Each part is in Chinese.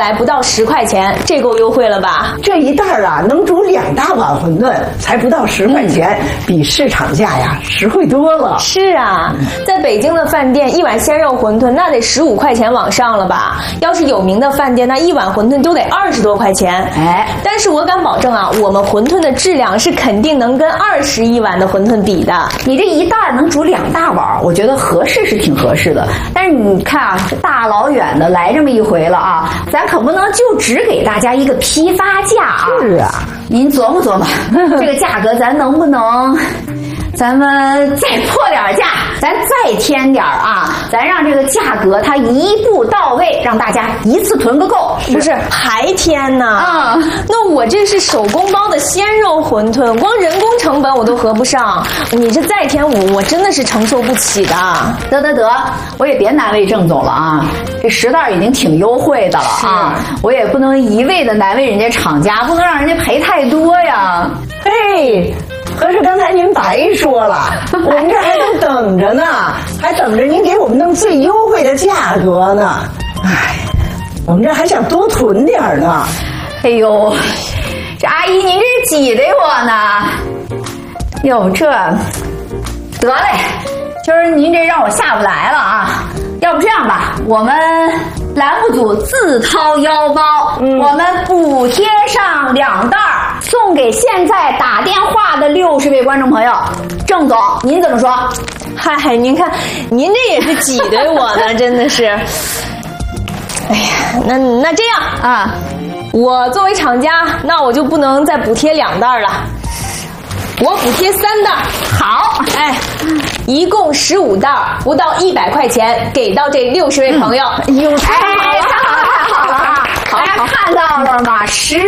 来不到10块钱，这够优惠了吧？ 这一袋啊，能煮2大碗馄饨，才不到10块钱，比市场价呀实惠多了。 是啊，在北京的饭店，1碗鲜肉馄饨那得15块钱往上了吧？要是有名的饭店，那1碗馄饨就得20多块钱。 哎， 但是我敢保证啊，我们馄饨的质量是肯定能跟21碗的馄饨比的。 你这一袋能煮2大碗，我觉得合适是挺合适的。但是你看啊，这大老远的来这么一回了啊，咱可不能就只给大家一个批发价啊。 是啊， 您琢磨琢磨，这个价格咱能不能？咱们再破点价，咱再添点啊！咱让这个价格它一步到位，让大家一次囤个够。 不是还添呢？啊，那我这是手工包的鲜肉馄饨，光人工成本我都合不上。你这再添我真的是承受不起的。 得，我也别难为郑总了啊！这10袋已经挺优惠的了啊，我也不能一味的难为人家厂家，不能让人家赔太多呀。 嘿。可是刚才您白说了，我们这还都等着呢，还等着您给我们弄最优惠的价格呢。哎，我们这还想多囤点呢。 哎呦，这阿姨您这挤得我呢。哟，这得嘞，今儿您这让我下不来了啊。要不这样吧，我们栏目组自掏腰包，我们补贴上2袋，送给现在打电话的60位观众朋友。郑总，您怎么说？ 嗨，您看，您这也是挤兑我呢，真的是。哎呀，那这样啊，我作为厂家，那我就不能再补贴2袋了，我补贴3袋。好，哎，一共15袋，不到100块钱，给到这60位朋友。 太好了啊！大家看到了吗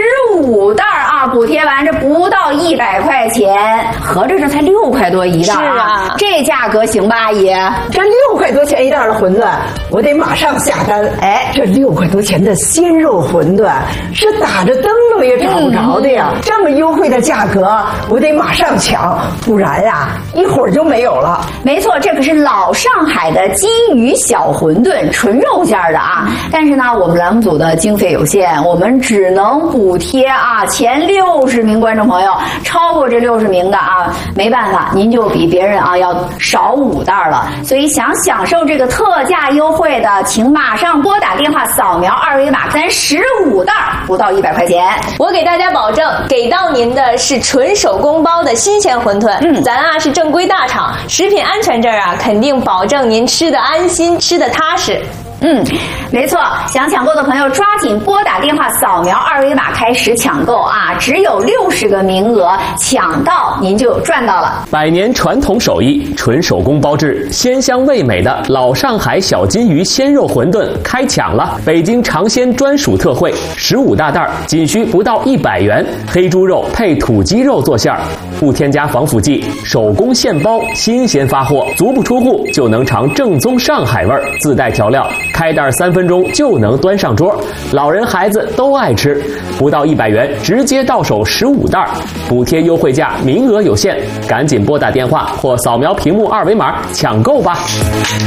？15袋啊，补贴完这不到100块钱，合着这才6块多一袋啊！ 是啊， 这价格行吧，阿姨？ 这6块多钱一袋的馄饨，我得马上下单。哎，这6块多钱的鲜肉馄饨是打着灯笼也找不着的呀！这么优惠的价格，我得马上抢，不然呀，一会儿就没有了。 没错，这可是老上海的金鱼小馄饨，纯肉馅的啊！但是呢，我们栏目组的经费有限，我们只能补贴啊前60名观众朋友，超过这60名的啊，没办法，您就比别人啊要少5袋了。所以想享受这个特价优惠的，请马上拨打电话扫描2维码，咱15袋不到100块钱。 我给大家保证，给到您的是纯手工包的新鲜馄饨。咱啊是正规大厂，食品安全这儿啊肯定保证您吃得安心，吃得踏实。 没错，想抢购的朋友抓紧拨打电话扫描2维码开始抢购啊！只有60个名额，抢到您就赚到了。 100年传统手艺，纯手工包制，鲜香味美的老上海小金鱼鲜肉馄饨开抢了！北京尝鲜专属特惠，15大袋，仅需不到100元，黑猪肉配土鸡肉做馅儿，不添加防腐剂，手工现包，新鲜发货，足不出户就能尝正宗上海味儿，自带调料。开袋3分钟就能端上桌，老人孩子都爱吃，不到100元直接到手15袋，补贴优惠价，名额有限，赶紧拨打电话或扫描屏幕2维码抢购吧。